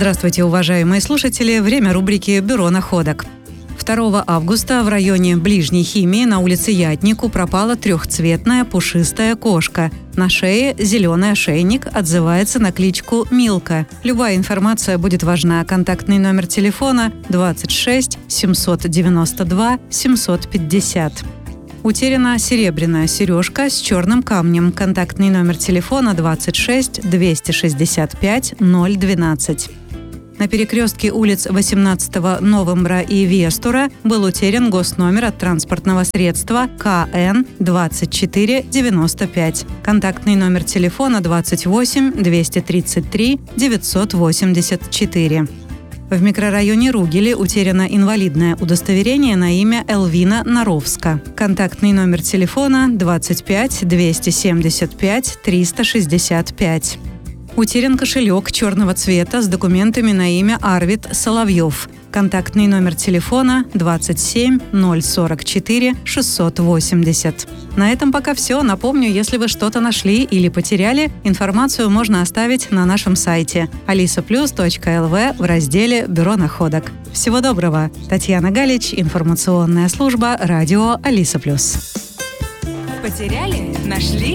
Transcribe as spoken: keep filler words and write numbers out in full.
Здравствуйте, уважаемые слушатели! Время рубрики «Бюро находок». второго августа в районе Ближней Химии на улице Ятнику пропала трехцветная пушистая кошка. На шее зеленый ошейник, отзывается на кличку Милка. Любая информация будет важна. Контактный номер телефона двадцать шесть семьсот девяносто два семьсот пятьдесят. Утеряна серебряная сережка с черным камнем. Контактный номер телефона двадцать шесть двести шестьдесят пять ноль двенадцать. На перекрестке улиц восемнадцатого Новомбра и Вестура был утерян госномер от транспортного средства К Н двадцать четыре девяносто пять. Контактный номер телефона двадцать восемь двести тридцать три девятьсот восемьдесят четыре. В микрорайоне Ругели утеряно инвалидное удостоверение на имя Элвина Наровска. Контактный номер телефона двадцать пять двести семьдесят пять триста шестьдесят пять. Утерян кошелек черного цвета с документами на имя Арвид Соловьев. Контактный номер телефона двадцать семь ноль сорок четыре шестьсот восемьдесят. На этом пока все. Напомню, если вы что-то нашли или потеряли, информацию можно оставить на нашем сайте алиса плюс точка эл ви в разделе «Бюро находок». Всего доброго! Татьяна Галич, информационная служба радио Алиса Плюс. Потеряли? Нашли?